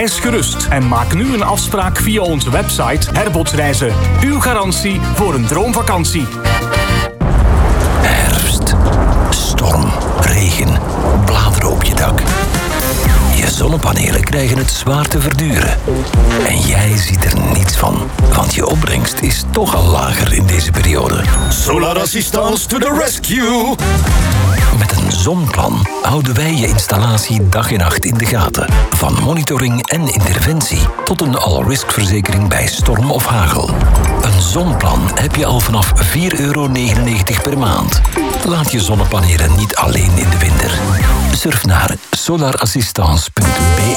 Reis gerust en maak nu een afspraak via onze website Herbotsreizen. Uw garantie voor een droomvakantie. Herfst, storm, regen, bladeren op je dak. Je zonnepanelen krijgen het zwaar te verduren. En jij ziet er niets van, want je opbrengst is toch al lager in deze periode. Solar Assistance to the rescue! Met een zonplan houden wij je installatie dag en nacht in de gaten. Van monitoring en interventie tot een all-risk-verzekering bij storm of hagel. Een zonplan heb je al vanaf €4,99 per maand. Laat je zonnepanelen niet alleen in de winter. Surf naar solarassistance.be